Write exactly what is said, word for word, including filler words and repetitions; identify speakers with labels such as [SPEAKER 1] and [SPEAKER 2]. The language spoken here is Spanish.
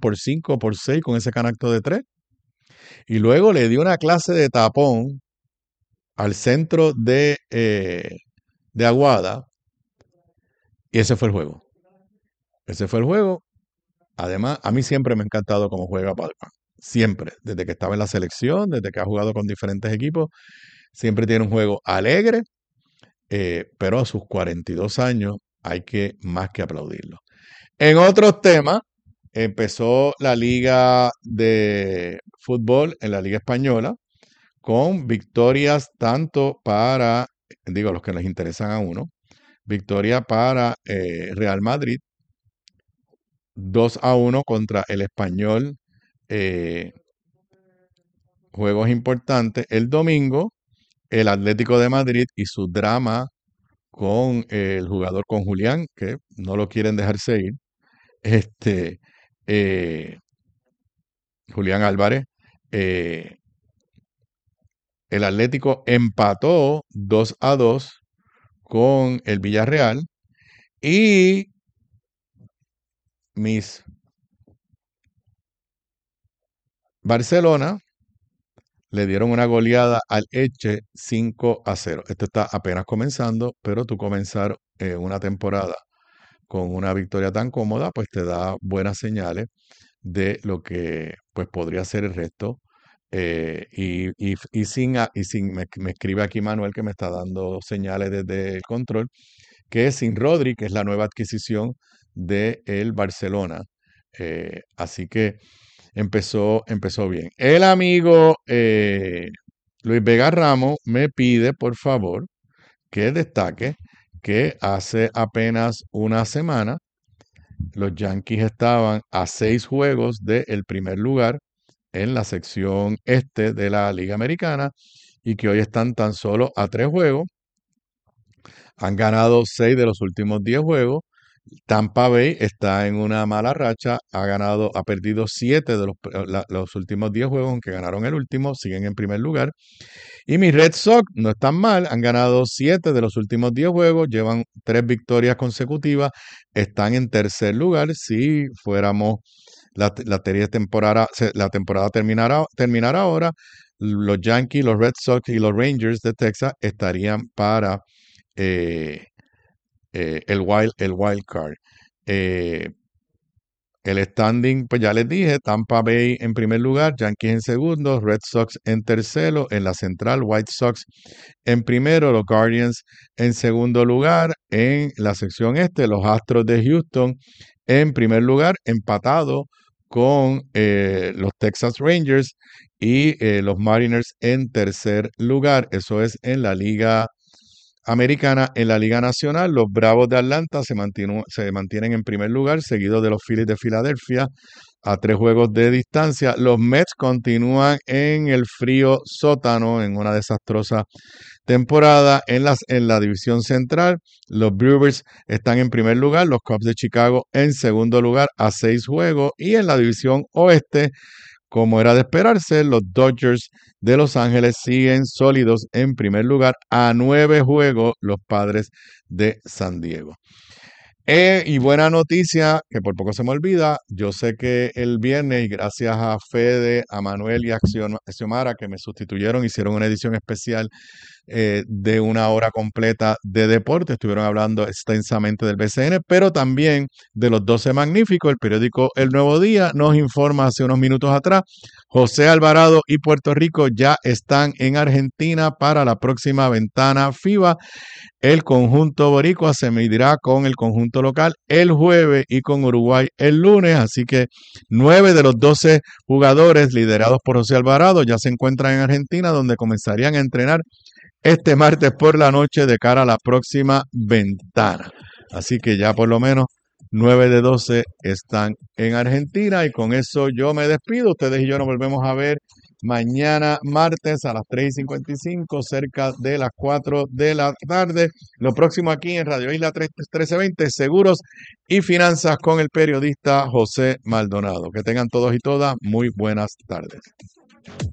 [SPEAKER 1] por cinco, por seis con ese canasto de tres. Y luego le dio una clase de tapón al centro de, eh, de Aguada. Y ese fue el juego. Ese fue el juego. Además, a mí siempre me ha encantado cómo juega Palma. Siempre. Desde que estaba en la selección, desde que ha jugado con diferentes equipos. Siempre tiene un juego alegre. Eh, pero a sus cuarenta y dos años hay que más que aplaudirlo. En otros temas, empezó la liga de fútbol en la liga española con victorias tanto para, digo, los que les interesan a uno, victoria para eh, Real Madrid, dos a uno contra el Español, eh, juegos importantes. El domingo, el Atlético de Madrid y su drama con el jugador, con Julián, que no lo quieren dejar seguir, este, eh, Julián Álvarez. eh, el Atlético empató dos a dos con el Villarreal y mis Barcelona le dieron una goleada al Elche cinco a cero. Esto está apenas comenzando, pero tú comenzar eh, una temporada con una victoria tan cómoda, pues te da buenas señales de lo que pues podría ser el resto. Eh, y, y, y, sin, y sin me, me escribe aquí Manuel, que me está dando señales desde el control, que es sin Rodri, que es la nueva adquisición del el Barcelona. Eh, así que empezó, empezó bien. El amigo eh, Luis Vega Ramos me pide, por favor, que destaque que hace apenas una semana los Yankees estaban a seis juegos del primer lugar en la sección este de la Liga Americana y que hoy están tan solo a tres juegos. Han ganado seis de los últimos diez juegos. Tampa Bay está en una mala racha, ha ganado, ha perdido siete de los, la, los últimos diez juegos, aunque ganaron el último, siguen en primer lugar. Y mis Red Sox no están mal, han ganado siete de los últimos diez juegos, llevan tres victorias consecutivas, están en tercer lugar. Si fuéramos la, la temporada, la temporada terminara, terminara ahora, los Yankees, los Red Sox y los Rangers de Texas estarían para eh, eh, el, wild, el wild card. Eh, el standing, pues ya les dije, Tampa Bay en primer lugar, Yankees en segundo, Red Sox en tercero, en la central, White Sox en primero, los Guardians en segundo lugar, en la sección este, los Astros de Houston en primer lugar, empatado con eh, los Texas Rangers y eh, los Mariners en tercer lugar. Eso es en la Liga Americana. En la Liga Nacional, los Bravos de Atlanta se, se mantienen en primer lugar, seguidos de los Phillies de Filadelfia a tres juegos de distancia. Los Mets continúan en el frío sótano, en una desastrosa temporada. En, las, en la división central, los Brewers están en primer lugar, los Cubs de Chicago en segundo lugar a seis juegos. Y en la división oeste, como era de esperarse, los Dodgers de Los Ángeles siguen sólidos en primer lugar a nueve juegos, los Padres de San Diego. Eh, y buena noticia, que por poco se me olvida, yo sé que el viernes, y gracias a Fede, a Manuel y a Xiomara, que me sustituyeron, hicieron una edición especial eh, de una hora completa de deporte, estuvieron hablando extensamente del B C N, pero también de los doce magníficos. El periódico El Nuevo Día nos informa hace unos minutos atrás, José Alvarado y Puerto Rico ya están en Argentina para la próxima ventana FIBA. El conjunto boricua se medirá con el conjunto local el jueves y con Uruguay el lunes, así que nueve de los doce jugadores liderados por José Alvarado ya se encuentran en Argentina, donde comenzarían a entrenar este martes por la noche de cara a la próxima ventana. Así que ya por lo menos nueve de doce están en Argentina y con eso yo me despido. Ustedes y yo nos volvemos a ver mañana martes a las tres y cincuenta y cinco, cerca de las cuatro de la tarde. Lo próximo aquí en Radio Isla trece veinte, Seguros y Finanzas con el periodista José Maldonado. Que tengan todos y todas muy buenas tardes.